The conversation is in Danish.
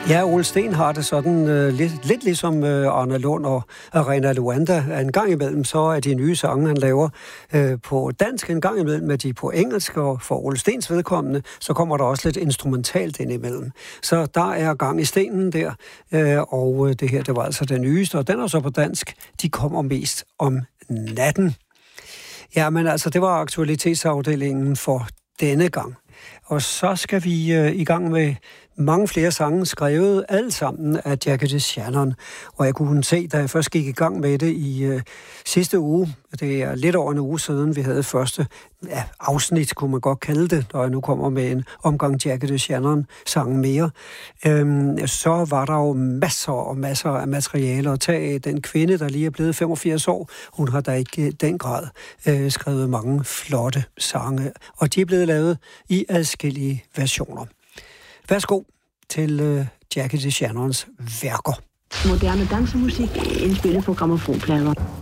Ja, Ole Steen har det sådan lidt ligesom Arne Lund og Arena Luanda. En gang imellem så er de nye sange, han laver på dansk, en gang imellem er de på engelsk, og for Ole Stens vedkommende, så kommer der også lidt instrumentalt ind imellem. Så der er gang i stenen der, og det her, det var altså det nyeste, og den er så på dansk. De kommer mest om natten. Ja, men altså, det var aktualitetsafdelingen for denne gang. Og så skal vi i gang med mange flere sange skrevet, alle sammen af Jackie DeShannon. Og jeg kunne se, da jeg først gik i gang med det i sidste uge, det er lidt over en uge siden, vi havde første afsnit, kunne man godt kalde det, når jeg nu kommer med en omgang Jackie DeShannon sange mere, så var der jo masser af materiale at tage. Den kvinde, der lige er blevet 85 år, hun har da ikke i den grad skrevet mange flotte sange, og de er blevet lavet i adskillige versioner. Værsgo til Jackie DeShannons værker. Moderne dansemusik indspillet på grammofonplader.